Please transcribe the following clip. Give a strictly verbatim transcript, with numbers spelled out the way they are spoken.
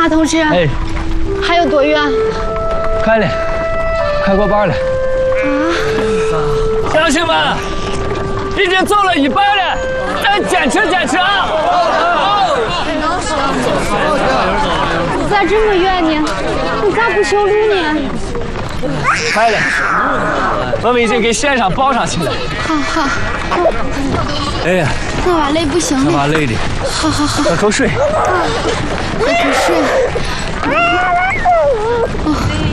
马同志，哎，还有多远？ 快了，快过半了。啊！乡亲们，已经走了一半了，再坚持坚持啊！ 咋这么远呢？你咋不修路呢？ 快了，我们已经给线上报上去了。 好好好。 哎呀， 我娃累不行了。 我娃累的。 好好好。 喝口水。 喝口水。哦。